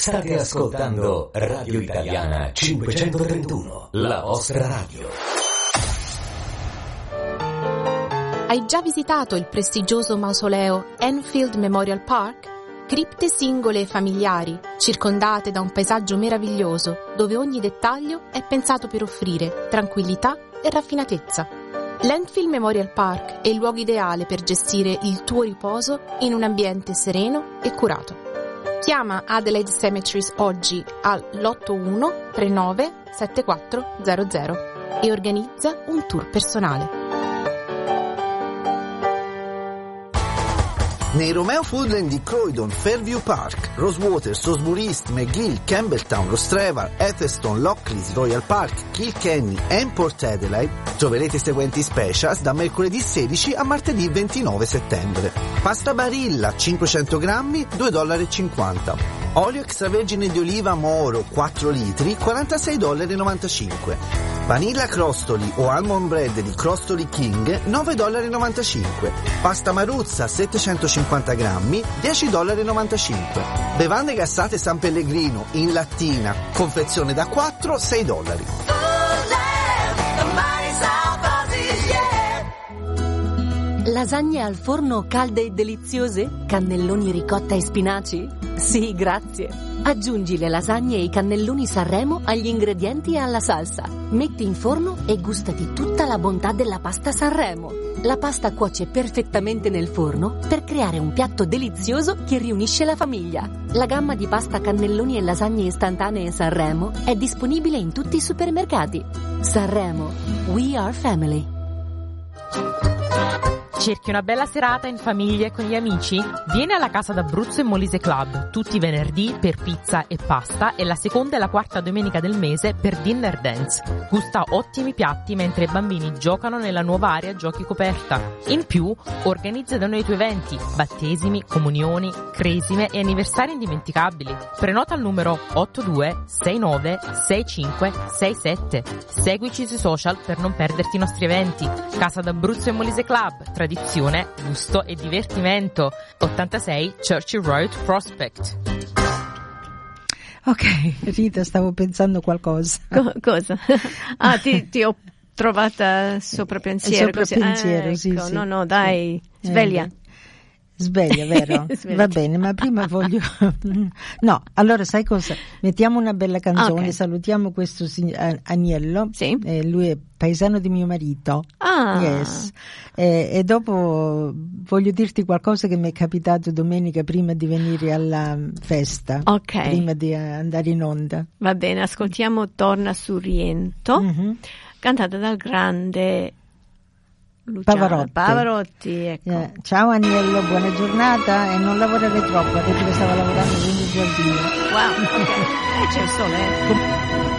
State ascoltando Radio Italiana 531, la vostra radio. Hai già visitato il prestigioso mausoleo Enfield Memorial Park? Cripte singole e familiari, circondate da un paesaggio meraviglioso, dove ogni dettaglio è pensato per offrire tranquillità e raffinatezza. L'Enfield Memorial Park è il luogo ideale per gestire il tuo riposo in un ambiente sereno e curato. Chiama Adelaide Cemeteries oggi all'81 39 7400 e organizza un tour personale. Nei Romeo Foodland di Croydon, Fairview Park, Rosewater, Salisbury East, McGill, Campbelltown, Rostrevor, Eccleston, Lockleys, Royal Park, Kilkenny e Port Adelaide troverete i seguenti specials da mercoledì 16 a martedì 29 settembre. Pasta Barilla 500 grammi $2,50. Olio extravergine di oliva Moro 4 litri $46,95. Vanilla Crostoli o Almond Bread di Crostoli King $9,95. Pasta Maruzza 750 grammi $10,95. Bevande gassate San Pellegrino in lattina, confezione da 4 $6. Lasagne al forno calde e deliziose? Cannelloni ricotta e spinaci? Sì, grazie. Aggiungi le lasagne e i cannelloni Sanremo agli ingredienti e alla salsa. Metti in forno e gustati tutta la bontà della pasta Sanremo. La pasta cuoce perfettamente nel forno per creare un piatto delizioso che riunisce la famiglia. La gamma di pasta cannelloni e lasagne istantanee Sanremo è disponibile in tutti i supermercati. Sanremo, we are family. Cerchi una bella serata in famiglia e con gli amici? Vieni alla Casa d'Abruzzo e Molise Club tutti i venerdì per pizza e pasta e la seconda e la quarta domenica del mese per dinner dance. Gusta ottimi piatti mentre i bambini giocano nella nuova area giochi coperta. In più, organizza da noi i tuoi eventi, battesimi, comunioni, cresime e anniversari indimenticabili. Prenota al numero 82 69 65 67. Seguici sui social per non perderti i nostri eventi. Casa d'Abruzzo e Molise Club, tradizione, gusto e divertimento. 86 Churchill Road, Prospect. Ok, Rita, stavo pensando qualcosa. Cosa? Ah, ti ho trovata sopra pensiero. Sopra pensiero, ecco, sì. No, dai, sveglia. Sveglia, vero? Sveglia. Va bene, ma prima voglio... No, allora sai cosa? Mettiamo una bella canzone, Okay. salutiamo questo Agnello, Sì. Lui è paesano di mio marito. Ah. Yes. E dopo voglio dirti qualcosa che mi è capitato domenica prima di venire alla festa, Ok. prima di andare in onda. Va bene, ascoltiamo Torna su Riento, Mhm. cantata dal grande Luciano Pavarotti, ecco. Ciao Agnello, buona giornata e non lavorare troppo, ha detto che stava lavorando in un giardino. Wow, ok. C'è il sole,